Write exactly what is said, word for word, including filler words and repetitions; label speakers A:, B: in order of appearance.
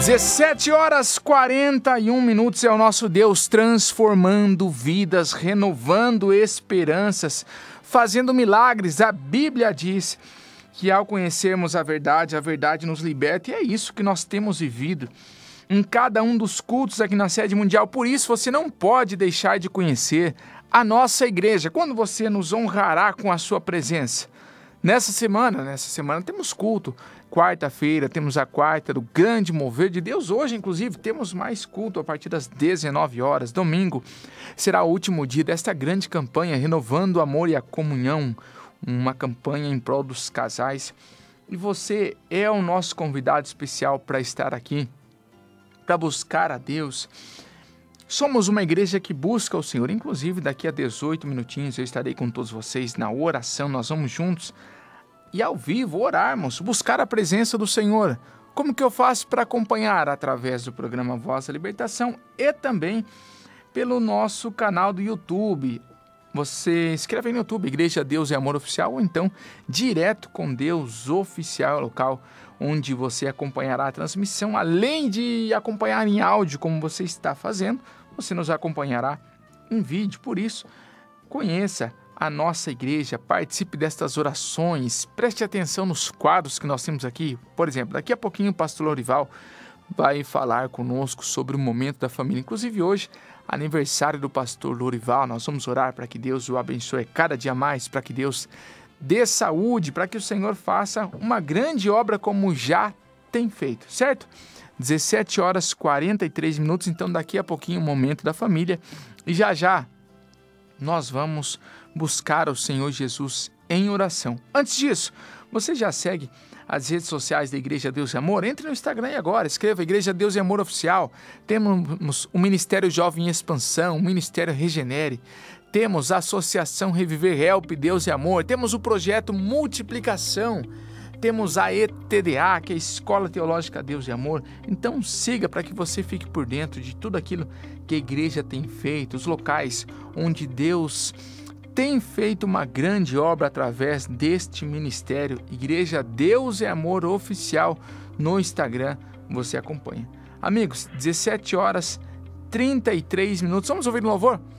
A: dezessete horas e quarenta e um minutos é o nosso Deus transformando vidas, renovando esperanças, fazendo milagres. A Bíblia diz que ao conhecermos a verdade, a verdade nos liberta, e é isso que nós temos vivido em cada um dos cultos aqui na Sede Mundial. Por isso você não pode deixar de conhecer a nossa igreja, quando você nos honrará com a sua presença. Nessa semana, nessa semana temos culto. Quarta-feira temos a quarta do grande mover de Deus. Hoje, inclusive, temos mais culto a partir das dezenove horas. Domingo será o último dia desta grande campanha, renovando o amor e a comunhão. Uma campanha em prol dos casais. E você é o nosso convidado especial para estar aqui, para buscar a Deus. Somos uma igreja que busca o Senhor. Inclusive, daqui a dezoito minutinhos eu estarei com todos vocês na oração. Nós vamos juntos e ao vivo orarmos, buscar a presença do Senhor. Como que eu faço para acompanhar? Através do programa Voz da Libertação e também pelo nosso canal do YouTube. Você escreve aí no YouTube, Igreja Deus e Amor Oficial, ou então Direto com Deus Oficial, local onde você acompanhará a transmissão. Além de acompanhar em áudio, como você está fazendo, você nos acompanhará em vídeo. Por isso, conheça a nossa igreja, participe destas orações, preste atenção nos quadros que nós temos aqui. Por exemplo, daqui a pouquinho o pastor Lorival vai falar conosco sobre o momento da família. Inclusive hoje, aniversário do pastor Lorival, nós vamos orar para que Deus o abençoe cada dia mais, para que Deus dê saúde, para que o Senhor faça uma grande obra como já tem feito, certo? dezessete horas e quarenta e três minutos, então daqui a pouquinho o momento da família. E já já nós vamos buscar o Senhor Jesus em oração. Antes disso, você já segue as redes sociais da Igreja Deus e Amor? Entre no Instagram e agora, escreva Igreja Deus e Amor Oficial. Temos o Ministério Jovem em Expansão, o Ministério Regenere. Temos a Associação Reviver Help Deus e Amor. Temos o Projeto Multiplicação. Temos a E T D A, que é a Escola Teológica Deus e Amor. Então siga para que você fique por dentro de tudo aquilo que a igreja tem feito, os locais onde Deus tem feito uma grande obra através deste ministério. Igreja Deus e Amor Oficial no Instagram, você acompanha. Amigos, dezessete horas e trinta e três minutos. Vamos ouvir um louvor?